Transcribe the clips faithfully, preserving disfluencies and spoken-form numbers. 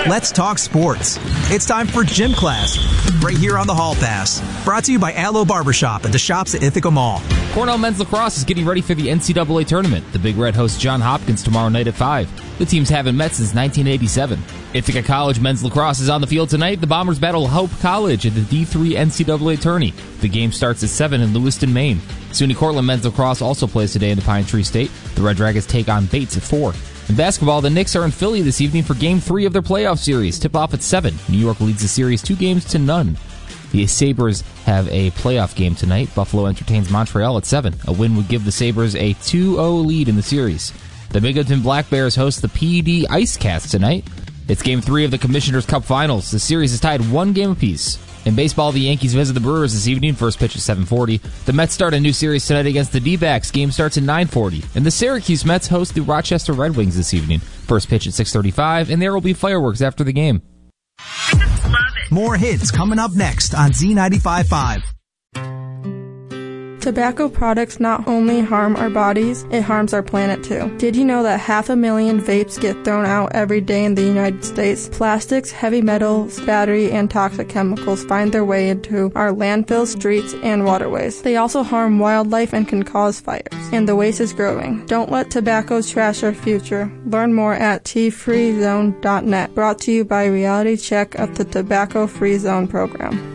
Let's talk sports. It's time for Gym Class, right here on the Hall Pass. Brought to you by Allo Barbershop at the shops at Ithaca Mall. Cornell men's lacrosse is getting ready for the N C double A tournament. The Big Red hosts John Hopkins tomorrow night at five. The teams haven't met since nineteen eighty-seven. Ithaca College men's lacrosse is on the field tonight. The Bombers battle Hope College at the D three N C double A tourney. The game starts at seven in Lewiston, Maine. SUNY Cortland men's lacrosse also plays today in the Pine Tree State. The Red Dragons take on Bates at four. In basketball, the Knicks are in Philly this evening for Game three of their playoff series. Tip-off at seven. New York leads the series two games to none. The Sabres have a playoff game tonight. Buffalo entertains Montreal at seven. A win would give the Sabres a two oh lead in the series. The Binghamton Black Bears host the P E D Ice Cats tonight. It's Game three of the Commissioner's Cup Finals. The series is tied one game apiece. In baseball, the Yankees visit the Brewers this evening. First pitch at seven forty. The Mets start a new series tonight against the D-backs. Game starts at nine forty. And the Syracuse Mets host the Rochester Red Wings this evening. First pitch at six thirty-five, and there will be fireworks after the game. More hits coming up next on Z ninety-five point five. Tobacco products not only harm our bodies, it harms our planet too. Did you know that half a million vapes get thrown out every day in the United States? Plastics, heavy metals, battery, and toxic chemicals find their way into our landfills, streets, and waterways. They also harm wildlife and can cause fires. And the waste is growing. Don't let tobacco trash our future. Learn more at T free zone dot net. Brought to you by Reality Check of the Tobacco Free Zone program.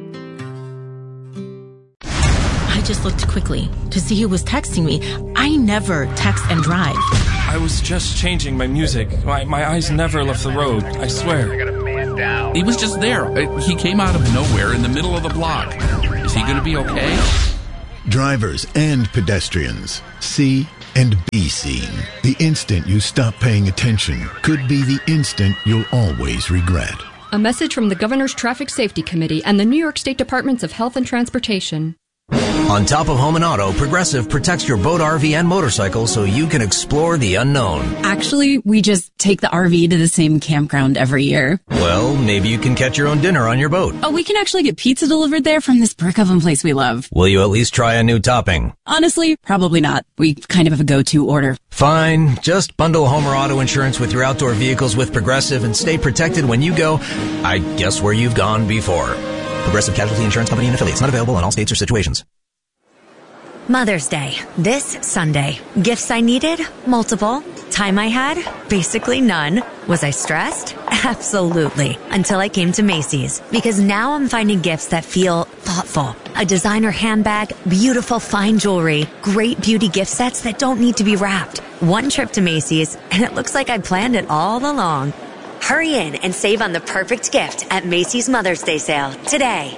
I just looked quickly to see who was texting me. I never text and drive. I was just changing my music. My, my eyes never left the road, I swear. He was just there. He came out of nowhere in the middle of the block. Is he going to be okay? Drivers and pedestrians, see and be seen. The instant you stop paying attention could be the instant you'll always regret. A message from the Governor's Traffic Safety Committee and the New York State Departments of Health and Transportation. On top of home and auto, Progressive protects your boat, R V, and motorcycle so you can explore the unknown. Actually, we just take the R V to the same campground every year. Well, maybe you can catch your own dinner on your boat. Oh, we can actually get pizza delivered there from this brick oven place we love. Will you at least try a new topping? Honestly, probably not. We kind of have a go-to order. Fine. Just bundle home or auto insurance with your outdoor vehicles with Progressive and stay protected when you go, I guess, where you've gone before. Progressive Casualty Insurance Company and affiliates. Not available in all states or situations. Mother's Day, this Sunday. Gifts I needed? Multiple. Time I had? Basically none. Was I stressed? Absolutely. Until I came to Macy's. Because now I'm finding gifts that feel thoughtful. A designer handbag, beautiful fine jewelry, great beauty gift sets that don't need to be wrapped. One trip to Macy's, and it looks like I planned it all along. Hurry in and save on the perfect gift at Macy's Mother's Day sale today.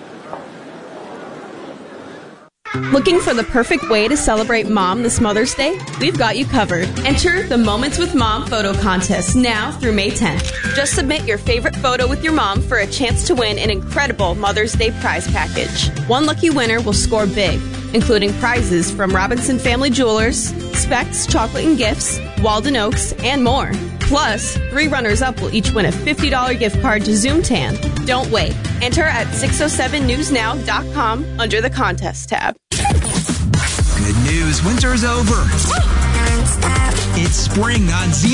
Looking for the perfect way to celebrate Mom this Mother's Day? We've got you covered. Enter the Moments with Mom photo contest now through May tenth. Just submit your favorite photo with your mom for a chance to win an incredible Mother's Day prize package. One lucky winner will score big, including prizes from Robinson Family Jewelers, Specs Chocolate and Gifts, Walden Oaks, and more. Plus, three runners-up will each win a fifty dollars gift card to Zoomtan. Don't wait. Enter at six oh seven news now dot com under the contest tab. Good news, winter's over. It's spring on Z